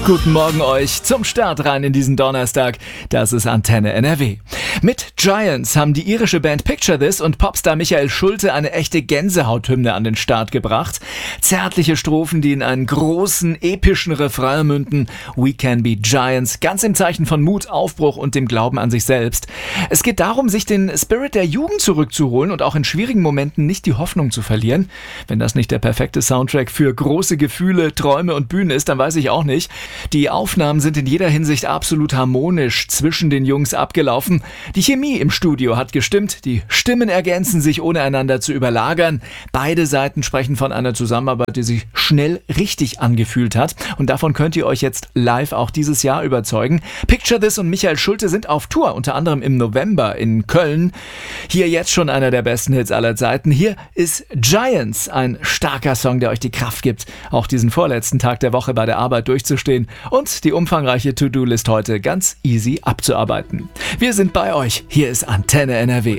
Guten Morgen euch zum Start rein in diesen Donnerstag. Das ist Antenne NRW. Mit Giants haben die irische Band Picture This und Popstar Michael Schulte eine echte Gänsehauthymne an den Start gebracht. Zärtliche Strophen, die in einen großen, epischen Refrain münden. We can be Giants, ganz im Zeichen von Mut, Aufbruch und dem Glauben an sich selbst. Es geht darum, sich den Spirit der Jugend zurückzuholen und auch in schwierigen Momenten nicht die Hoffnung zu verlieren. Wenn das nicht der perfekte Soundtrack für große Gefühle, Träume und Bühnen ist, dann weiß ich auch nicht. Die Aufnahmen sind in jeder Hinsicht absolut harmonisch zwischen den Jungs abgelaufen. Die Chemie im Studio hat gestimmt, die Stimmen ergänzen sich, ohne einander zu überlagern. Beide Seiten sprechen von einer Zusammenarbeit, die sich schnell richtig angefühlt hat. Und davon könnt ihr euch jetzt live auch dieses Jahr überzeugen. Picture This und Michael Schulte sind auf Tour, unter anderem im November in Köln. Hier jetzt schon einer der besten Hits aller Zeiten. Hier ist Giants, ein starker Song, der euch die Kraft gibt, auch diesen vorletzten Tag der Woche bei der Arbeit durchzustehen und die umfangreiche To-Do-List heute ganz easy abzuarbeiten. Wir sind bei euch. Hier ist Antenne NRW.